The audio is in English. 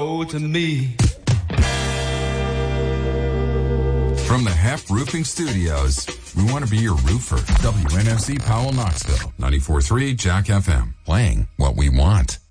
know to me. From the Hep Roofing Studios, we want to be your roofer. WNFC Powell, Knoxville, 94.3 Jack FM, playing what we want.